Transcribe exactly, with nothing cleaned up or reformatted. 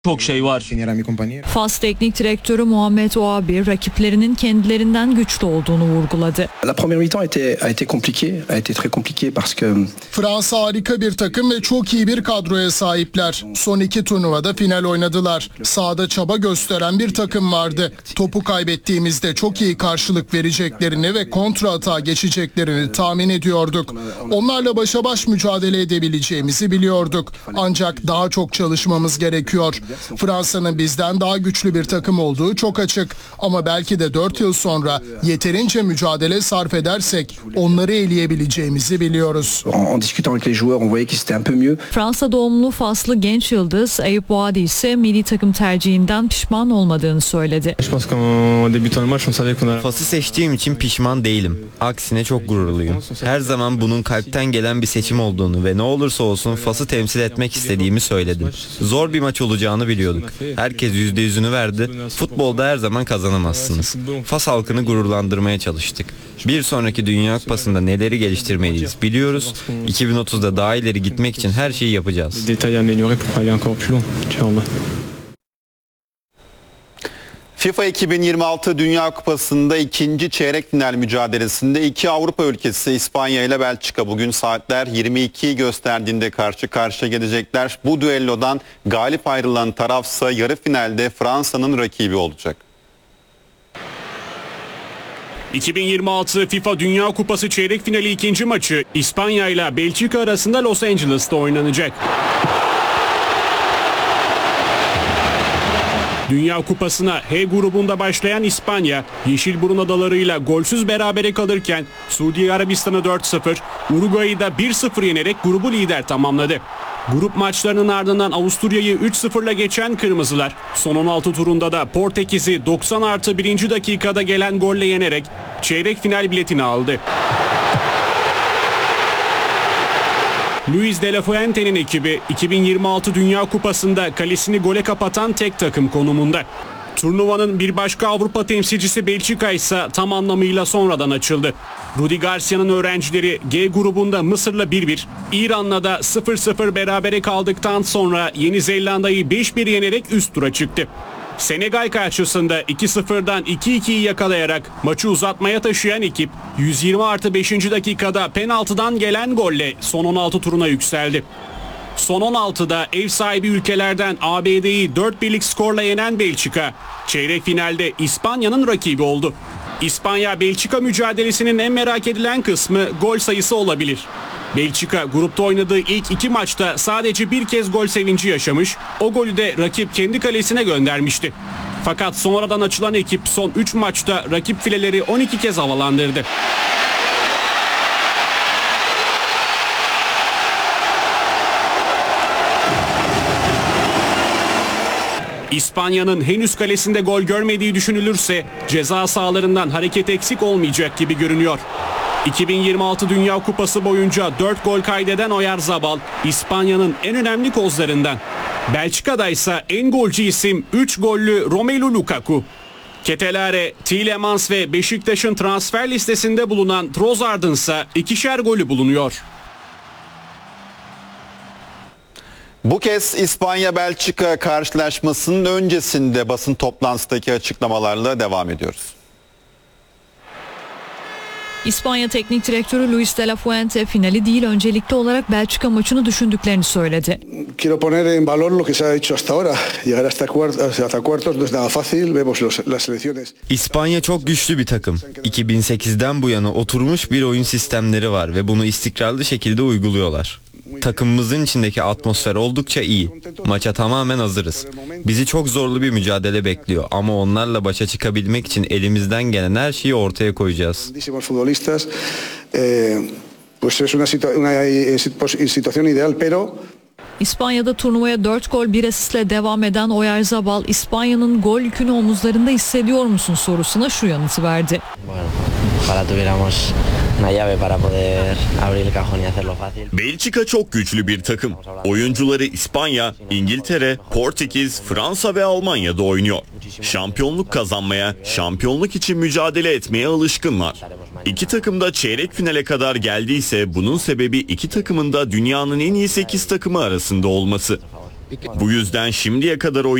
Çok şey var. Fas Teknik Direktörü Muhammed Ouabi rakiplerinin kendilerinden güçlü olduğunu vurguladı. La première mi-temps a été a été compliquée, a été très compliquée parce que Fransa harika bir takım ve çok iyi bir kadroya sahipler. Son iki turnuvada final oynadılar. Sahada çaba gösteren bir takım vardı. Topu kaybettiğimizde çok iyi karşılık vereceklerini ve kontra atağa geçeceklerini tahmin ediyorduk. Onlarla başa baş mücadele edebileceğimizi biliyorduk. Ancak daha çok çalışmamız gerekiyor. Fransa'nın bizden daha güçlü bir takım olduğu çok açık. Ama belki de dört yıl sonra yeterince mücadele sarf edersek onları eleyebileceğimizi biliyoruz. en discutant avec les joueurs, on voyait que c'était un peu mieux. Fransa doğumlu Faslı genç yıldız Ayub Boadi ise milli takım tercihinden pişman olmadığını söyledi. Fas'ı seçtiğim için pişman değilim. Aksine çok gururluyum. Her zaman bunun kalpten gelen bir seçim olduğunu ve ne olursa olsun Fas'ı temsil etmek istediğimi söyledim. Zor bir maç olacağını biliyorduk. Herkes yüzde yüzünü verdi. Futbolda her zaman kazanamazsınız. Fas halkını gururlandırmaya çalıştık. Bir sonraki Dünya Kupası'nda neleri geliştirmeliyiz biliyoruz. iki bin otuzda daha ileri gitmek için her şeyi yapacağız. FIFA iki bin yirmi altı Dünya Kupası'nda ikinci çeyrek final mücadelesinde iki Avrupa ülkesi İspanya ile Belçika bugün saatler yirmi ikiyi gösterdiğinde karşı karşıya gelecekler. Bu düellodan galip ayrılan tarafsa yarı finalde Fransa'nın rakibi olacak. iki bin yirmi altı FIFA Dünya Kupası çeyrek finali ikinci maçı İspanya ile Belçika arasında Los Angeles'ta oynanacak. Dünya Kupası'na H grubunda başlayan İspanya, Yeşilburun adalarıyla golsüz berabere kalırken Suudi Arabistan'ı dört sıfır, Uruguay'ı da bir sıfır yenerek grubu lider tamamladı. Grup maçlarının ardından Avusturya'yı üç sıfırla geçen Kırmızılar, son on altı turunda da Portekiz'i doksan artı birinci dakikada gelen golle yenerek çeyrek final biletini aldı. Luis de la Fuente'nin ekibi iki bin yirmi altı Dünya Kupası'nda kalesini gole kapatan tek takım konumunda. Turnuvanın bir başka Avrupa temsilcisi Belçika ise tam anlamıyla sonradan açıldı. Rudi Garcia'nın öğrencileri G grubunda Mısır'la bir bir, İran'la da sıfır sıfır berabere kaldıktan sonra Yeni Zelanda'yı beş bir yenerek üst tura çıktı. Senegal karşısında iki sıfırdan iki ikiyi yakalayarak maçı uzatmaya taşıyan ekip yüz yirmi artı beşinci dakikada penaltıdan gelen golle son on altı turuna yükseldi. Son on altıda ev sahibi ülkelerden A B D'yi dört birlik skorla yenen Belçika, çeyrek finalde İspanya'nın rakibi oldu. İspanya-Belçika mücadelesinin en merak edilen kısmı gol sayısı olabilir. Belçika grupta oynadığı ilk iki maçta sadece bir kez gol sevinci yaşamış, o golü de rakip kendi kalesine göndermişti. Fakat sonradan açılan ekip son üç maçta rakip fileleri on iki kez havalandırdı. İspanya'nın henüz kalesinde gol görmediği düşünülürse ceza sahalarından hareket eksik olmayacak gibi görünüyor. iki bin yirmi altı Dünya Kupası boyunca dört gol kaydeden Oyarzabal, İspanya'nın en önemli kozlarından. Belçika'da ise en golcü isim üç gollü Romelu Lukaku. Ketelare, Tielemans ve Beşiktaş'ın transfer listesinde bulunan Trossard'ın ise ikişer golü bulunuyor. Bu kez İspanya-Belçika karşılaşmasının öncesinde basın toplantısındaki açıklamalarla devam ediyoruz. İspanya Teknik Direktörü Luis de la Fuente finali değil öncelikli olarak Belçika maçını düşündüklerini söyledi. Quiero poner en valor lo que se ha hecho hasta ahora. Llegar hasta cuartos, hasta cuartos no es nada fácil. Vemos los, las selecciones. İspanya çok güçlü bir takım. iki bin sekizden bu yana oturmuş bir oyun sistemleri var ve bunu istikrarlı şekilde uyguluyorlar. Takımımızın içindeki atmosfer oldukça iyi. Maça tamamen hazırız. Bizi çok zorlu bir mücadele bekliyor ama onlarla başa çıkabilmek için elimizden gelen her şeyi ortaya koyacağız. İspanya'da turnuvaya dört gol bir asistle devam eden Oyarzabal, İspanya'nın gol yükünü omuzlarında hissediyor musun sorusuna şu yanıtı verdi. Belçika çok güçlü bir takım. Oyuncuları İspanya, İngiltere, Portekiz, Fransa ve Almanya'da oynuyor. Şampiyonluk kazanmaya, şampiyonluk için mücadele etmeye alışkınlar. İki takım da çeyrek finale kadar geldiyse bunun sebebi iki takımın da dünyanın en iyi sekiz takımı arasında olması. Bu yüzden şimdiye kadar